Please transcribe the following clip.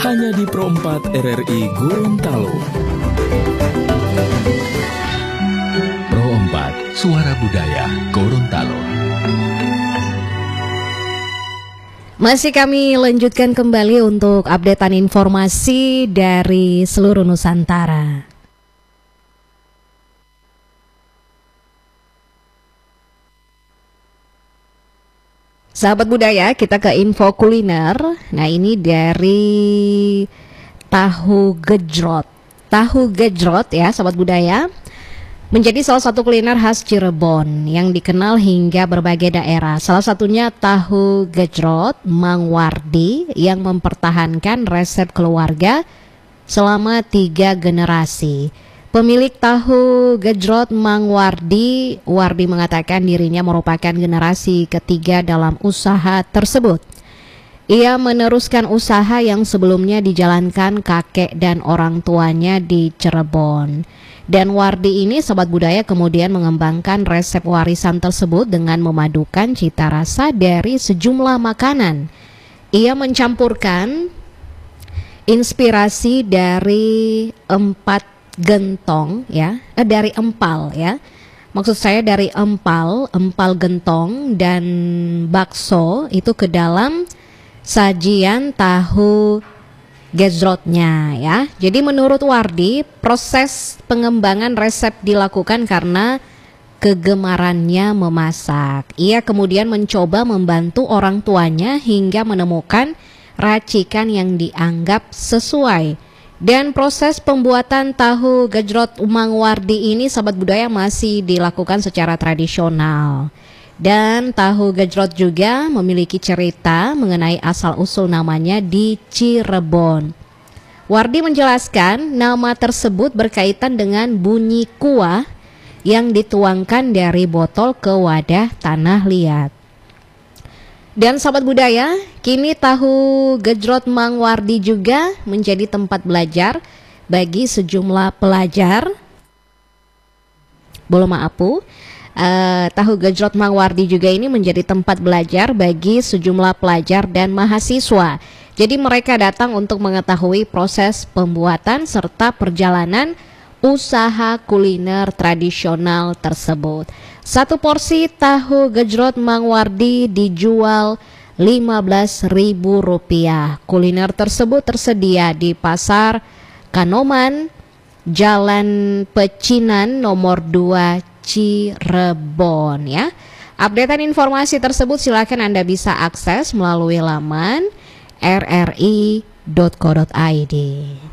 hanya di Pro 4 RRI Gorontalo. Pro 4, Suara Budaya Gorontalo. Masih kami lanjutkan kembali untuk updatean informasi dari seluruh Nusantara. Sahabat budaya, kita ke info kuliner. Nah, ini dari tahu gejrot. Tahu gejrot ya, sahabat budaya, menjadi salah satu kuliner khas Cirebon yang dikenal hingga berbagai daerah. Salah satunya tahu gejrot Mang Wardi yang mempertahankan resep keluarga selama 3 generasi. Pemilik tahu gejrot Mang Wardi mengatakan dirinya merupakan generasi ketiga dalam usaha tersebut. Ia meneruskan usaha yang sebelumnya dijalankan kakek dan orang tuanya di Cirebon. Dan Wardi ini, sobat budaya, kemudian mengembangkan resep warisan tersebut dengan memadukan cita rasa dari sejumlah makanan. Ia mencampurkan inspirasi dari 4 gentong ya, dari empal ya. Maksud saya dari empal gentong dan bakso itu ke dalam sajian tahu gejrotnya ya. Jadi menurut Wardi, proses pengembangan resep dilakukan karena kegemarannya memasak. Ia kemudian mencoba membantu orang tuanya hingga menemukan racikan yang dianggap sesuai. Dan proses pembuatan tahu gejrot Mang Wardi ini, sahabat budaya, masih dilakukan secara tradisional. Dan tahu gejrot juga memiliki cerita mengenai asal-usul namanya di Cirebon. Wardi menjelaskan nama tersebut berkaitan dengan bunyi kuah yang dituangkan dari botol ke wadah tanah liat. Dan sahabat budaya, kini tahu gejrot Mang Wardi juga menjadi tempat belajar bagi sejumlah pelajar. Tahu gejrot Mang Wardi juga ini menjadi tempat belajar bagi sejumlah pelajar dan mahasiswa. Jadi mereka datang untuk mengetahui proses pembuatan serta perjalanan usaha kuliner tradisional tersebut. Satu porsi tahu gejrot Mang Wardi dijual Rp15.000. Kuliner tersebut tersedia di Pasar Kanoman, Jalan Pecinan nomor 2 Cirebon ya. Updatean informasi tersebut silakan Anda bisa akses melalui laman rri.co.id.